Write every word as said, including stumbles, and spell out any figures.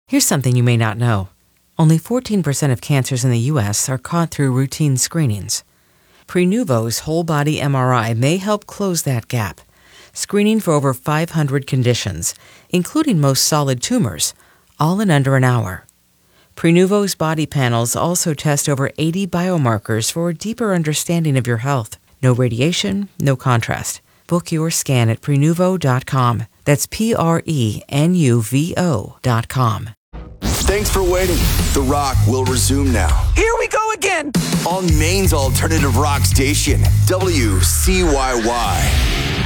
Here's something you may not know. Only fourteen percent of cancers in the U S are caught through routine screenings. Prenuvo's whole-body M R I may help close that gap, screening for over five hundred conditions, including most solid tumors, all in under an hour. Prenuvo's body panels also test over eighty biomarkers for a deeper understanding of your health. No radiation, no contrast. Book your scan at Prenuvo dot com. That's P R E N U V O dot com. Thanks for waiting. The Rock will resume now. Here we go again. On Maine's alternative rock station, W C Y Y.